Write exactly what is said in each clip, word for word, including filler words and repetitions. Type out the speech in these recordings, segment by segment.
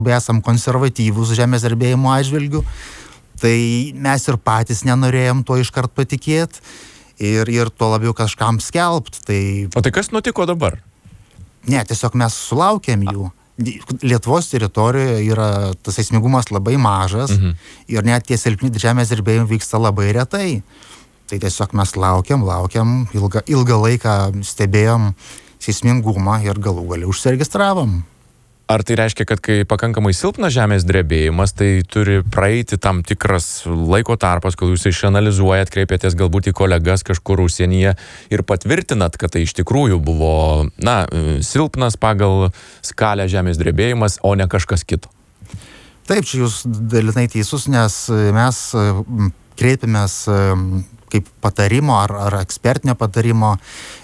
esam konservatyvūs žemės drebėjimo atžvilgiu, tai mes ir patys nenorėjom to iškart patikėti ir, ir tuo labiau kažkam skelbt. Tai... O tai kas nutiko dabar? Ne, tiesiog mes sulaukėm jų. Lietuvos teritorijoje yra tas seismingumas labai mažas mhm. ir net tie silpni žemės drebėjimai vyksta labai retai. Tai tiesiog mes laukiam, laukiam, ilgą, ilgą laiką stebėjom seismingumą ir galų gale užsiregistravom. Ar tai reiškia, kad kai pakankamai silpnas žemės drebėjimas, tai turi praeiti tam tikras laiko tarpas, kol jūs išanalizuojat, kreipiatės galbūt į kolegas kažkur užsienyje ir patvirtinat, kad tai iš tikrųjų buvo, na, silpnas pagal skalę žemės drebėjimas, o ne kažkas kito? Taip, čia jūs dalinai teisus, nes mes kreipiamės kaip patarimo ar, ar ekspertinio patarimo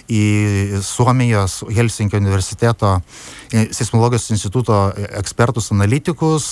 į Suomijos Helsinkio universiteto seismologijos instituto ekspertus, analitikus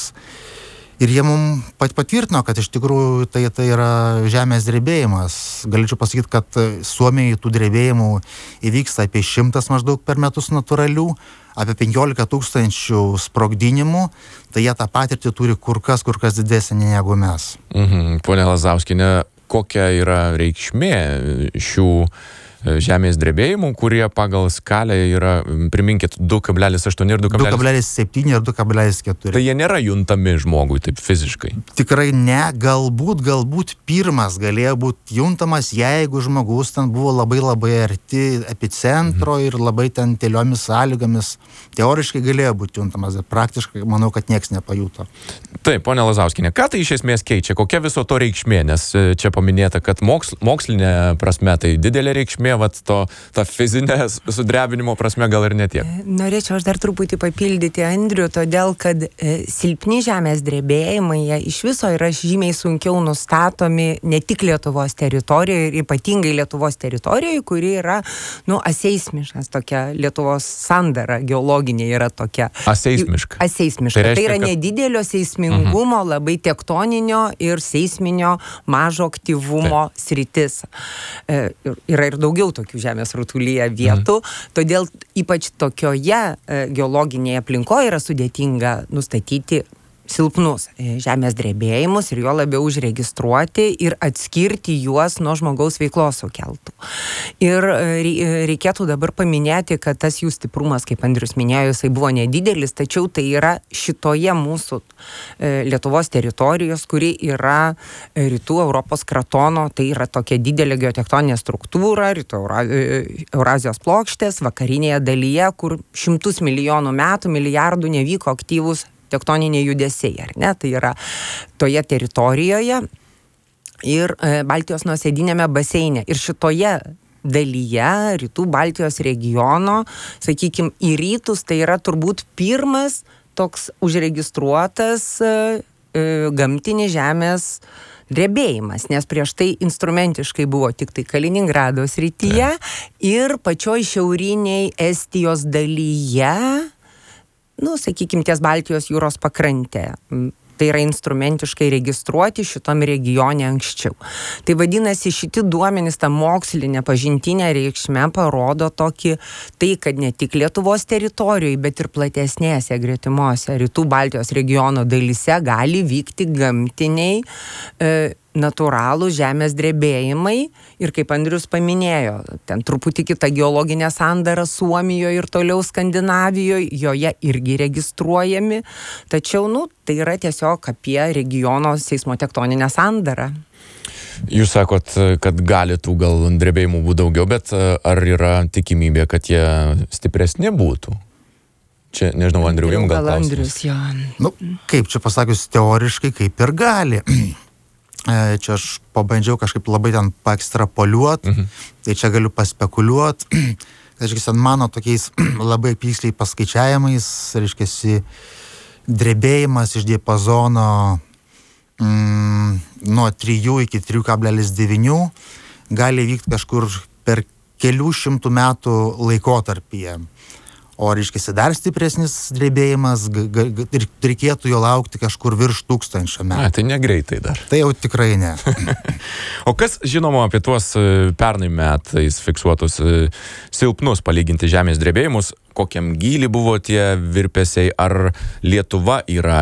ir jie mums pat patvirtino, kad iš tikrųjų tai, tai yra žemės drebėjimas. Galėčiau pasakyti, kad Suomijoje tų drebėjimų įvyksta apie šimtas maždaug per metus natūralių, apie penkiolika tūkstančių sprogdinimų, tai jie tą patirtį turi kur kas, kur kas didesnį negu mes. Mhm. Pone Lazauskienė, kokia yra reikšmė šių žemės drebėjimų, kurie pagal skalę yra, priminkit, du kablelis aštuoni ir du kablelis septyni ir du kablelis keturi. Tai jie nėra juntami žmogui taip fiziškai? Tikrai ne, galbūt, galbūt pirmas galėjo būti juntamas, jeigu žmogus ten buvo labai labai arti epicentro mhm. ir labai ten teliomis sąlygomis. Teoriškai galėjo būti juntamas, bet praktiškai manau, kad nieks nepajuto. Taip, ponia Lazauskienė, ką tai iš esmės keičia? Kokia viso to reikšmė? Nes čia paminėta, kad moksl, mokslinė prasme tai didelė reikšmė, vat to, ta fizinė sudrebinimo prasme gal ir netiek. Norėčiau aš dar truputį papildyti Andrių, todėl, kad e, silpni žemės drebėjimai jie iš viso yra žymiai sunkiau nustatomi ne tik Lietuvos teritorijoje ir ypatingai Lietuvos teritorijoje, kuri yra, nu, aseismiškas, tokia Lietuvos sandara geologinė yra tokia. Aseismiška. Aseismiška. Tai, reiškia, tai yra kad... nedidelio seismingumo, mhm. labai tektoninio ir seisminio mažo aktyvumo Taip. Sritis. E, yra ir daugiau tokių žemės rutulyje vietų, mm. todėl ypač tokioje e, geologinėje aplinkoje yra sudėtinga nustatyti silpnus žemės drebėjimus ir jo labiau užregistruoti ir atskirti juos nuo žmogaus veiklos sukeltų. Ir reikėtų dabar paminėti, kad tas jų stiprumas, kaip Andrius minėjo, jisai buvo nedidelis, tačiau tai yra šitoje mūsų Lietuvos teritorijos, kuri yra rytų Europos kratono, tai yra tokia didelė geotektoninė struktūra, rytų Eurazijos plokštės, vakarinėje dalyje, kur šimtus milijonų metų, milijardų nevyko aktyvus tektoniniai judesiai, ar ne? Tai yra toje teritorijoje ir e, Baltijos nuosėdinėme baseine. Ir šitoje dalyje, rytų Baltijos regiono, sakykime, į rytus, tai yra turbūt pirmas toks užregistruotas e, e, gamtinis žemės drebėjimas, nes prieš tai instrumentiškai buvo tik tai Kaliningrado srityje ir pačioj šiauriniai Estijos dalyje, nu, sakykime, ties Baltijos jūros pakrantė. Tai yra instrumentiškai registruoti šitom regione anksčiau. Tai vadinasi, šiti duomenys, ta mokslinė pažintinė reikšmė parodo tokį, tai, kad ne tik Lietuvos teritorijoje, bet ir platesnėse gretimose rytų Baltijos regiono dalyse gali vykti gamtiniai e, natūralų žemės drebėjimai ir kaip Andrius paminėjo, ten truputį kita geologinė sandara Suomijoje ir toliau Skandinavijoje, joje irgi registruojami, tačiau, nu, tai yra tiesiog apie regiono seismotektoninę sandarą. Jūs sakot, kad gali tų gal drebėjimų būti daugiau, bet ar yra tikimybė, kad jie stipresni būtų? Čia, nežinau, Andriu, jums gal klausimas. Nu, kaip čia pasakius, teoriškai kaip ir gali. Čia aš pabandžiau kažkaip labai ten paekstrapoliuoti, mhm. tai čia galiu paspekuliuoti. Reiškia, mano tokiais labai apysliai paskaičiavimais, reiškia, drebėjimas iš diapazono mm, nuo trijų iki trijų kablelis devynių gali vykti kažkur per kelių šimtų metų laikotarpyje. O, reiškia, dar stipresnis drebėjimas, g- g- ir reikėtų jo laukti kažkur virš tūkstančio metų. A, tai negreitai dar. Tai jau tikrai ne. O kas žinoma apie tuos pernai metais fiksuotus silpnus palyginti žemės drebėjimus, kokiam gyly buvo tie virpesiai, ar Lietuva yra